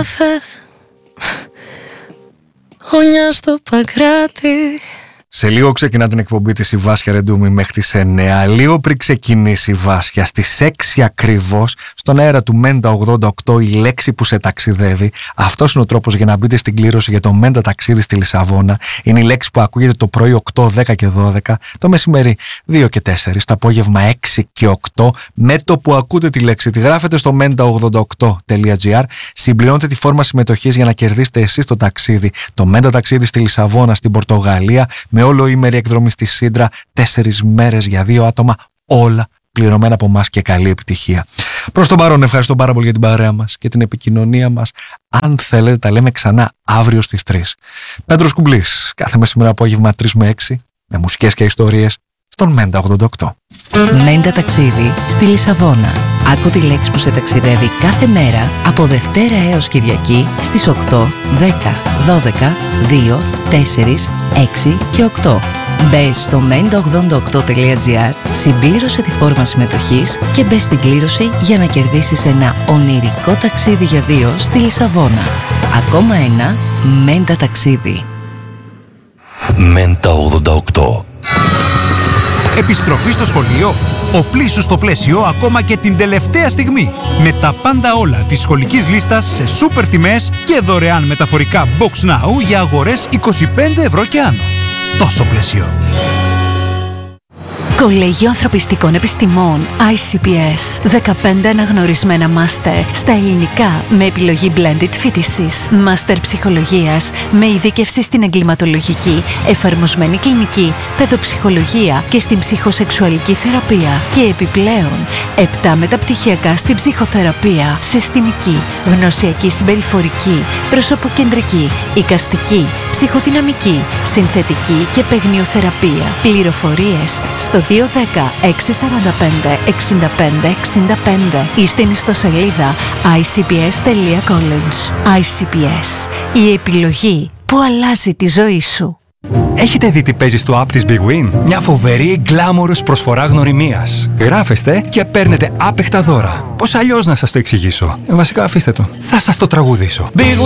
καφέ, ονιά στο Παγκράτη. Σε λίγο ξεκινά την εκπομπή της η Βάσια Ρεντούμη μέχρι τις 9. Λίγο πριν ξεκινήσει η Βάσια, στις 6 ακριβώς, στον αέρα του Μέντα 88, η λέξη που σε ταξιδεύει. Αυτός είναι ο τρόπος για να μπείτε στην κλήρωση για το Μέντα ταξίδι στη Λισαβόνα. Είναι η λέξη που ακούγεται το πρωί 8, 10 και 12, το μεσημέρι 2 και 4, το απόγευμα 6 και 8. Με το που ακούτε τη λέξη, τη γράφετε στο menda88.gr, συμπληρώνετε τη φόρμα συμμετοχής για να κερδίσετε εσείς το ταξίδι. Το Μέντα ταξίδι στη Λισαβόνα, στην Πορτογαλία, με όλο ημερή εκδρομή στη Σύντρα, 4 μέρες για 2 άτομα, όλα πληρωμένα από εμάς και καλή επιτυχία. Προς τον παρόν, ευχαριστώ πάρα πολύ για την παρέα μας και την επικοινωνία μας. Αν θέλετε, τα λέμε ξανά αύριο στις 3. Πέτρος Κουμπλής, κάθε μεσημέρι απόγευμα 3 με 6, με μουσικές και ιστορίες στον Μέντα 88. Μέντα ταξίδι στη Λισαβόνα. Άκου τη λέξη που σε ταξιδεύει κάθε μέρα από Δευτέρα έως Κυριακή στις 8, 10, 12, 2, 4, 6 και 8. Μπες στο menda88.gr, συμπλήρωσε τη φόρμα συμμετοχής και μπες στην κλήρωση για να κερδίσεις ένα ονειρικό ταξίδι για 2 στη Λισαβόνα. Ακόμα ένα Μέντα ταξίδι. Μέντα 88. Επιστροφή στο σχολείο. Οπλίσου στο πλαίσιο ακόμα και την τελευταία στιγμή. Με τα πάντα όλα της σχολικής λίστας σε σούπερ τιμές και δωρεάν μεταφορικά Box Now για αγορές 25 ευρώ και άνω. Τόσο πλαίσιο. Κολέγιο Ανθρωπιστικών Επιστημών ICPS. 15 αναγνωρισμένα μάστερ στα ελληνικά με επιλογή blended φοιτησής. Μάστερ ψυχολογίας με ειδίκευση στην εγκληματολογική, εφαρμοσμένη κλινική, παιδοψυχολογία και στην ψυχοσεξουαλική θεραπεία. Και επιπλέον 7 μεταπτυχιακά στην ψυχοθεραπεία, συστημική, γνωσιακή συμπεριφορική, προσωποκεντρική, εικαστική, ψυχοδυναμική, συνθετική και παιγνιοθεραπεία. Πληροφορίες στο 210 645 65 65 ή στην ιστοσελίδα icps.college. ICPS. Η επιλογή που αλλάζει τη ζωή σου. Έχετε δει τι παίζει στο app της Big Win? Μια φοβερή glamorous προσφορά γνωριμίας. Γράφεστε και παίρνετε άπεχτα δώρα. Πώς αλλιώς να σας το εξηγήσω? Βασικά αφήστε το. Θα σας το τραγουδήσω.